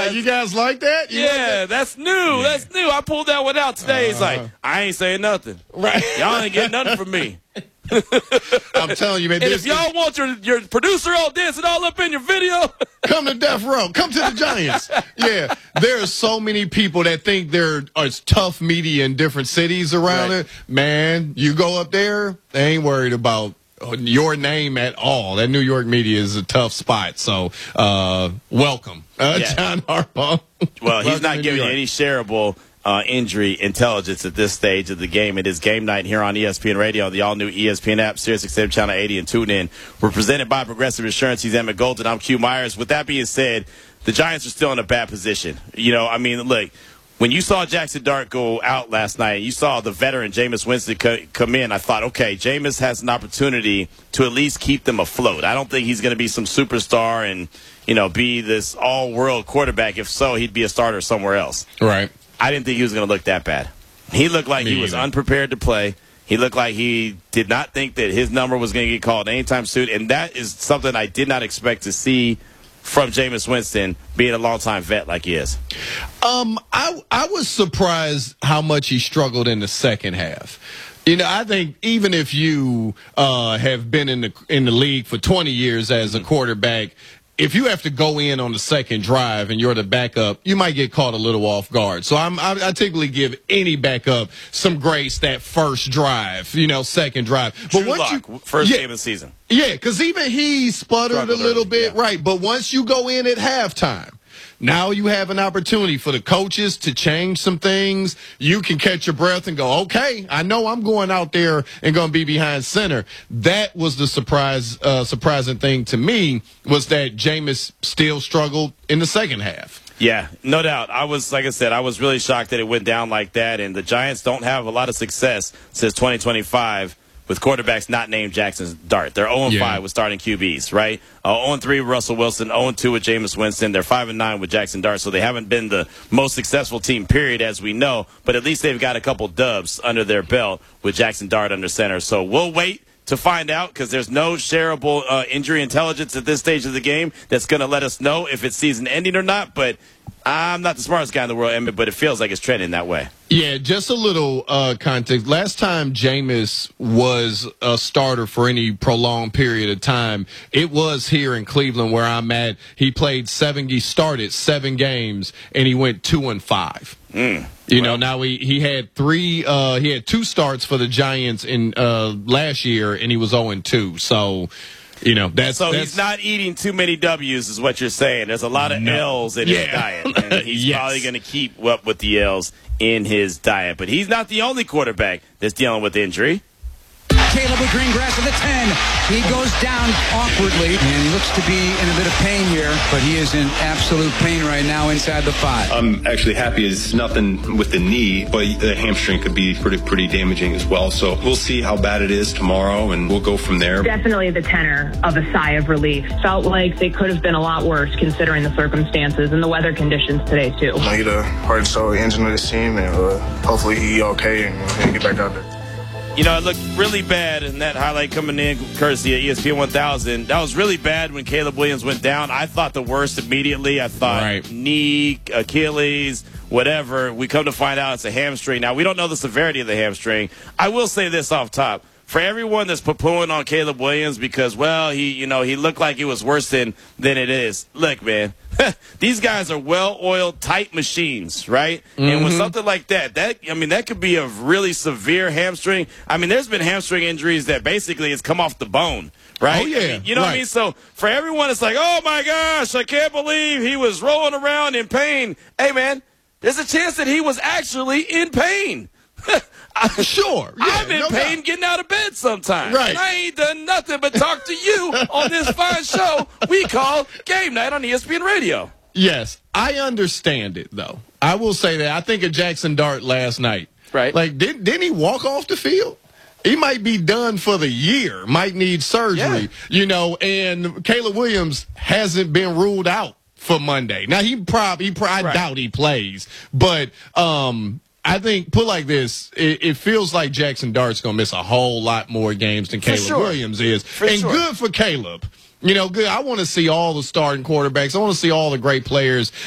you guys like that? That's new. Yeah. That's new. I pulled that one out today. It's like, I ain't saying nothing. Right. Y'all ain't getting nothing from me. I'm telling you, man. And if y'all want your producer all dancing all up in your video, come to Death Row. Come to the Giants. Yeah, there are so many people that think there is tough media in different cities around it. Man, you go up there, they ain't worried about your name at all. That New York media is a tough spot. So, welcome, John Harbaugh. Well, he's not giving you any shareable injury intelligence at this stage of the game. It is game night here on ESPN Radio, the all-new ESPN app, SiriusXM Channel 80, and TuneIn. We're presented by Progressive Insurance. He's Emmett Golden. I'm Q Myers. With that being said, the Giants are still in a bad position. Look, when you saw Jackson Dart go out last night, you saw the veteran Jameis Winston come in, I thought, okay, Jameis has an opportunity to at least keep them afloat. I don't think he's going to be some superstar and, be this all-world quarterback. If so, he'd be a starter somewhere else. Right. I didn't think he was going to look that bad. He looked like he was unprepared to play. He looked like he did not think that his number was going to get called anytime soon, and that is something I did not expect to see from Jameis Winston, being a longtime vet like he is. I was surprised how much he struggled in the second half. I think even if you have been in the league for 20 years as a quarterback, if you have to go in on the second drive and you're the backup, you might get caught a little off guard. So I typically give any backup some grace that first drive, second drive. But first game of the season. Yeah, because even he sputtered a little bit, right? But once you go in at halftime, now you have an opportunity for the coaches to change some things. You can catch your breath and go, okay, I know I'm going out there and going to be behind center. That was the surprising thing to me, was that Jameis still struggled in the second half. Yeah, no doubt. I was really shocked that it went down like that. And the Giants don't have a lot of success since 2025. With quarterbacks not named Jackson Dart. They're 0-5 with starting QBs, right? 0-3 with Russell Wilson, 0-2 with Jameis Winston. They're 5-9 with Jackson Dart, so they haven't been the most successful team, period, as we know. But at least they've got a couple dubs under their belt with Jackson Dart under center. So we'll wait to find out, because there's no shareable injury intelligence at this stage of the game that's going to let us know if it's season-ending or not. But I'm not the smartest guy in the world, Emmett, but it feels like it's trending that way. Yeah, just a little context. Last time Jameis was a starter for any prolonged period of time, it was here in Cleveland where I'm at. He started 7 games, and he went 2-5. Now he had 2 starts for the Giants in last year, and he was 0-2. So, he's not eating too many W's, is what you're saying. There's a lot of L's in his diet, and he's probably going to keep up with the L's in his diet. But he's not the only quarterback that's dealing with injury. Caleb with green grass at the 10. He goes down awkwardly, and he looks to be in a bit of pain here, but he is in absolute pain right now inside the 5. I'm actually happy it's nothing with the knee, but the hamstring could be pretty damaging as well. So we'll see how bad it is tomorrow, and we'll go from there. Definitely the tenor of a sigh of relief. Felt like they could have been a lot worse considering the circumstances and the weather conditions today, too. He's the heart and soul engine of this team, and hopefully he's okay and get back out there. It looked really bad in that highlight coming in courtesy of ESPN 1000. That was really bad when Caleb Williams went down. I thought the worst immediately. I thought knee, Achilles, whatever. We come to find out it's a hamstring. Now, we don't know the severity of the hamstring. I will say this off top. For everyone that's poo-pooing on Caleb Williams because, he looked like he was worse than it is. Look, man, these guys are well-oiled, tight machines, right? Mm-hmm. And with something like that could be a really severe hamstring. There's been hamstring injuries that basically it's come off the bone, right? Oh, yeah. What I mean? So for everyone, it's like, oh, my gosh, I can't believe he was rolling around in pain. Hey, man, there's a chance that he was actually in pain. Sure. Yeah, I'm in pain getting out of bed sometimes. Right. And I ain't done nothing but talk to you on this fine show we call Game Night on ESPN Radio. Yes, I understand it, though. I will say that. I think of Jackson Dart last night. Right. Like, didn't he walk off the field? He might be done for the year, might need surgery, and Caleb Williams hasn't been ruled out for Monday. Now, I doubt he plays, but I think, put like this, it feels like Jackson Dart's going to miss a whole lot more games than Caleb Williams is. Good for Caleb. Good. I want to see all the starting quarterbacks. I want to see all the great players